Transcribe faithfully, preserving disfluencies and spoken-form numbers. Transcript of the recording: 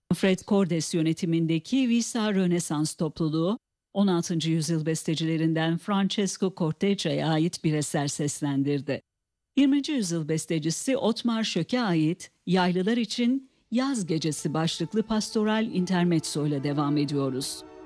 Fred Cordes yönetimindeki Visa Rönesans topluluğu, on altıncı yüzyıl bestecilerinden Francesco Corteggio'ya ait bir eser seslendirdi. yirminci yüzyıl bestecisi Otmar Schöck'e ait Yaylılar için Yaz Gecesi başlıklı pastoral intermezzo ile devam ediyoruz.